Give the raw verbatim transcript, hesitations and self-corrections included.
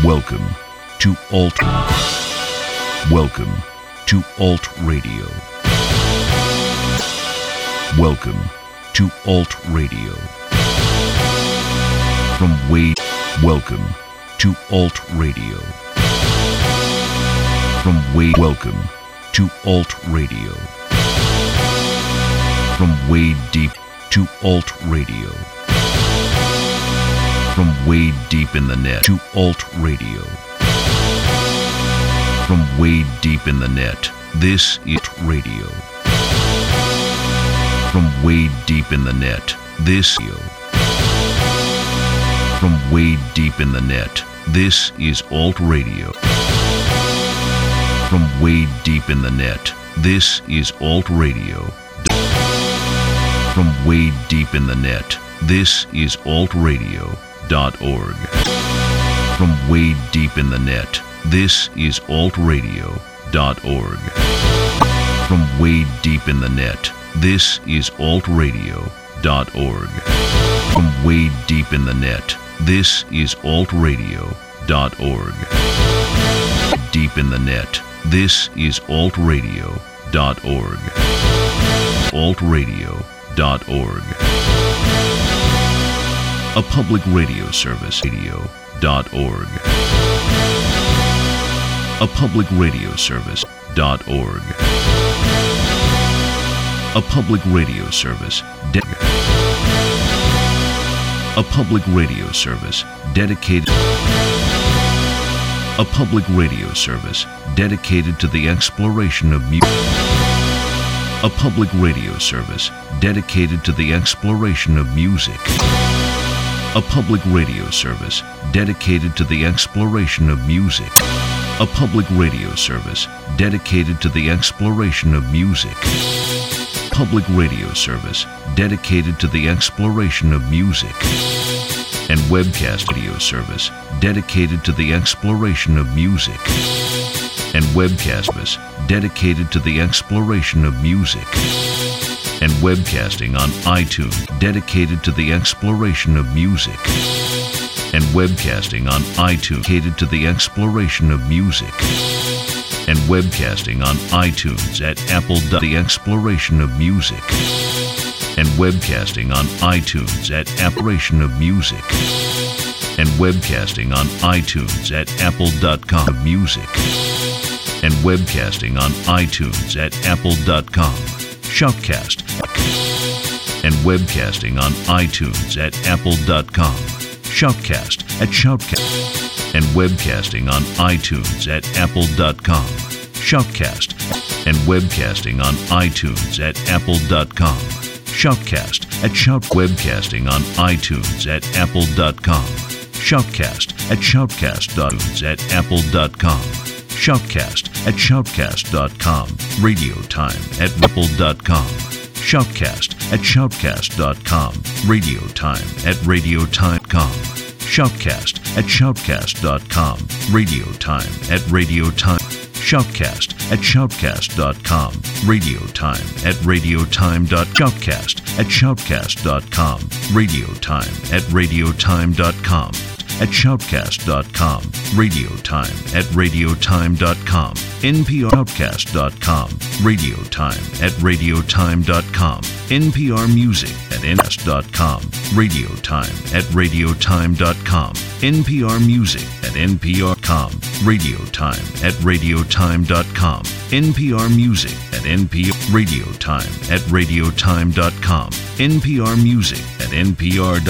Welcome to Alt. Welcome to Alt Radio. Welcome to Alt Radio. From way. Welcome to Alt Radio. From way. Welcome to Alt Radio. From way deep to Alt Radio. From way deep in the net to Alt Radio. From way deep in the net, this is radio. From way deep in the net, this is. From way deep in the net, this is Alt Radio. From way deep in the net, this is Alt Radio. From way deep in the net, this is Alt Radio. Dot org. From way deep in the net, this is Alt Radio. Dot org. From way deep in the net, this is Alt Radio. Dot org. From way deep in the net, this is Alt Radio. Dot org. Deep in the net, this is Alt Radio. Dot org. Alt Radio. Dot org. A public radio service. Radio dot org. A public radio service. Dot org. A public radio service. De- a public radio service dedicated. A public radio service dedicated to the exploration of music. A public radio service dedicated to the exploration of music. A public radio service dedicated to the exploration of music. A public radio service dedicated to the exploration of music. Public radio service dedicated to the exploration of music. And webcast radio service dedicated to the exploration of music. And webcast service dedicated to the exploration of music. And webcasting on iTunes dedicated to the exploration of music. And webcasting on iTunes dedicated to the exploration of music. And webcasting on iTunes at Apple. The exploration of music. And webcasting on iTunes at exploration of music. And webcasting on iTunes at apple dot com of music. And webcasting on iTunes at apple dot com. Shoutcast. And webcasting on iTunes at apple dot com. Shoutcast at Shoutcast. And webcasting on iTunes at apple dot com. Shoutcast. And webcasting on iTunes at apple dot com. Shoutcast at Shout. Webcasting on iTunes at apple dot com. Shoutcast at Shoutcast. At apple dot com. Shoutcast at shoutcast dot com. Radio time at apple dot com. Shoutcast at shoutcast dot com. Radio time at radio time dot com. Shoutcast at shoutcast dot com. Radio time at radio time. Shoutcast at shoutcast dot com. Radio time at radio time. Shoutcast at shoutcast dot com. Radio time at radio time dot com. At shoutcast dot com. Radio time at radio time dot com. N P R shoutcast dot com. Radio time at radio time dot com. N P R Music at N S dot com. Radio time at radio time dot com. N P R Music at N P R dot com. Radio time at radio time dot com. N P R Music at N P R Radio time at radio time dot com. N P R Music at N P R